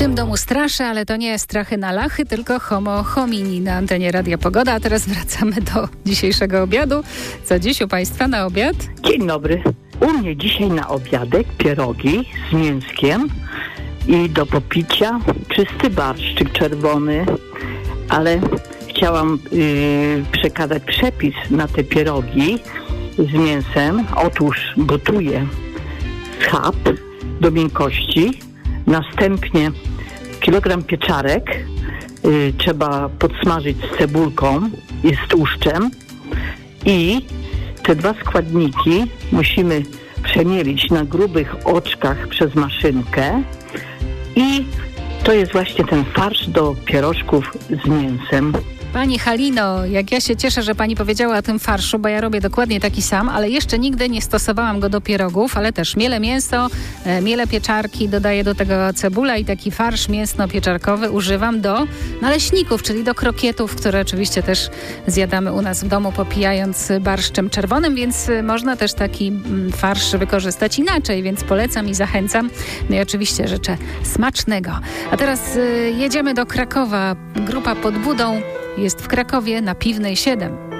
tym domu straszy, ale to nie strachy na lachy, tylko homo homini na antenie Radia Pogoda. A teraz wracamy do dzisiejszego obiadu. Co dziś u Państwa na obiad? Dzień dobry. U mnie dzisiaj na obiadek pierogi z mięskiem i do popicia czysty barszczyk czerwony, ale chciałam przekazać przepis na te pierogi z mięsem. Otóż gotuję schab do miękkości, następnie kilogram pieczarek trzeba podsmażyć z cebulką i z tłuszczem i te dwa składniki musimy przemielić na grubych oczkach przez maszynkę i to jest właśnie ten farsz do pierożków z mięsem. Pani Halino, jak ja się cieszę, że Pani powiedziała o tym farszu, bo ja robię dokładnie taki sam, ale jeszcze nigdy nie stosowałam go do pierogów, ale też mielę mięso, mielę pieczarki, dodaję do tego cebulę i taki farsz mięsno-pieczarkowy używam do naleśników, czyli do krokietów, które oczywiście też zjadamy u nas w domu, popijając barszczem czerwonym, więc można też taki farsz wykorzystać inaczej, więc polecam i zachęcam. No i oczywiście życzę smacznego. A teraz jedziemy do Krakowa. Grupa Pod Budą jest w Krakowie na Piwnej 7.